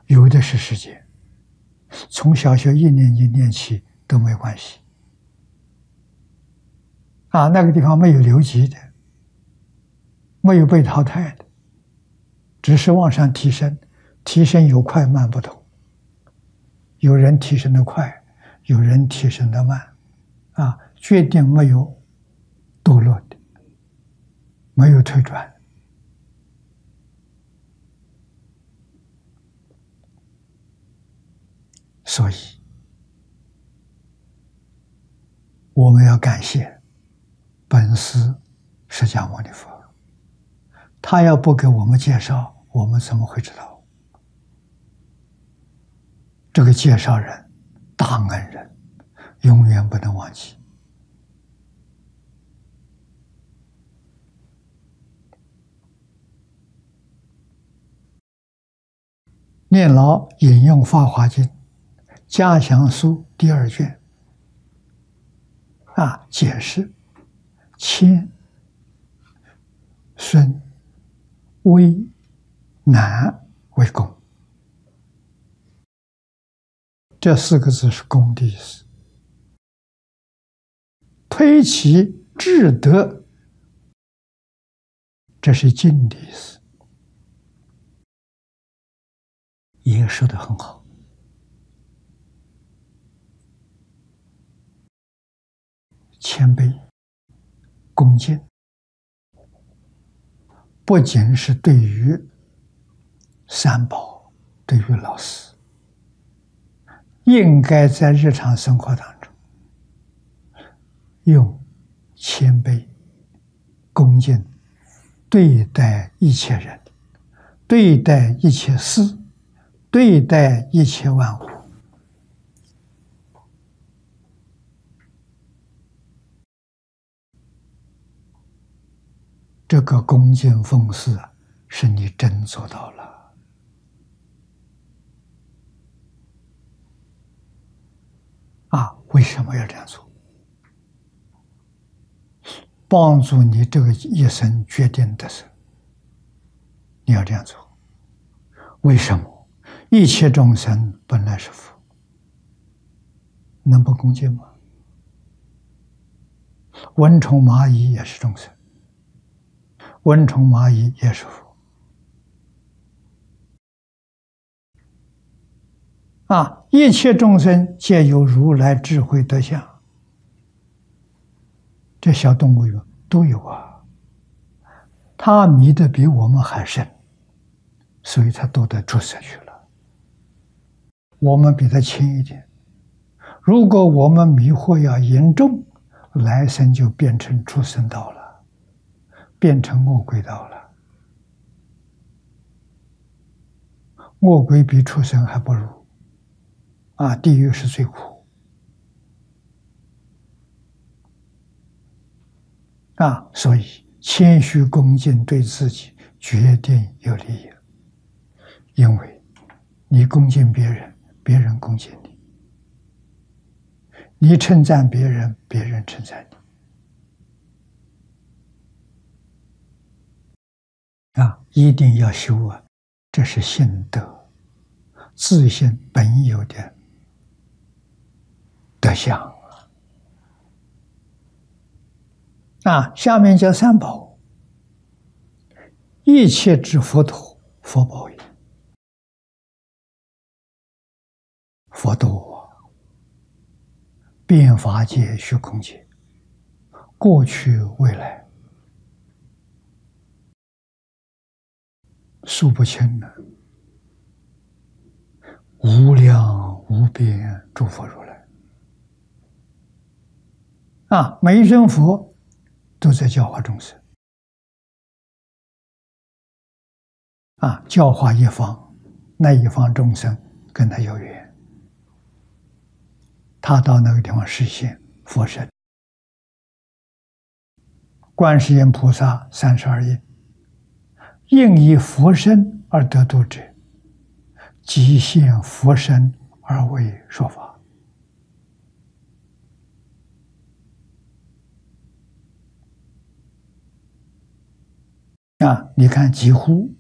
有的是时间，从小学1年级念起都没关系。那个地方没有留级的，没有被淘汰的，只是往上提升，提升有快慢不同，有人提升的快，有人提升的慢，决定没有堕落的，没有退转。所以我们要感谢本师释迦牟尼佛，他要不给我们介绍，我们怎么会知道？这个介绍人大恩人，永远不能忘记。念老引用《法华经·嘉祥书》第2卷，解释谦、孙、威、难为功，这4个字是功的意思。推其至德，这是敬的意思，也说得很好。谦卑、恭敬，不仅是对于三宝，对于老师，应该在日常生活当中用谦卑、恭敬对待一切人，对待一切事，对待一切万物。这个恭敬奉事是你真做到了。为什么要这样做？帮助你这个一生决定得胜，你要这样做。为什么？一切众生本来是佛，能不恭敬吗？蚊虫蚂蚁也是众生，蚊虫蚂蚁也是佛。一切众生皆有如来智慧德相，这小动物园都有它迷得比我们还深，所以它都得出世去了。我们比它轻一点，如果我们迷惑要严重，来生就变成畜生道了，变成恶鬼道了。恶鬼比畜生还不如，地狱是最苦。所以谦虚恭敬对自己决定有利益，因为你恭敬别人，别人恭敬你；你称赞别人，别人称赞你。一定要修这是信德，自信本有的德相。下面叫三宝，一切之佛土，佛宝也。佛度遍法界、虚空界，过去未来，数不清的，无量无边诸佛如来。每一尊佛都在教化众生，教化一方，那一方众生跟他有缘，他到那个地方实现佛身。观世音菩萨32应，应以佛身而得度者，即现佛身而为说法。你看几乎